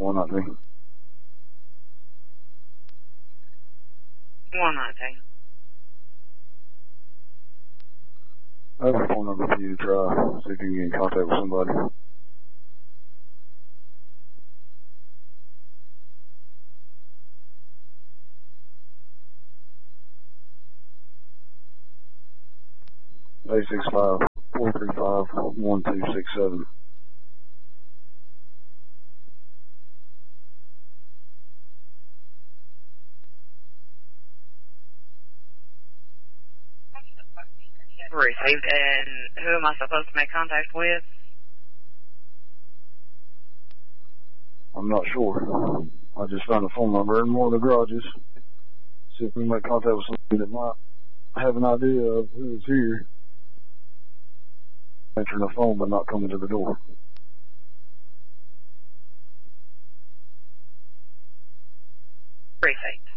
119. 119. I have a phone number for you to try, see if you can get in contact with somebody. (865-435-1267). Received, and who am I supposed to make contact with? I'm not sure. I just found a phone number in one of the garages. See if we can make contact with somebody that might have an idea of who's here. Answering the phone but not coming to the door. Received.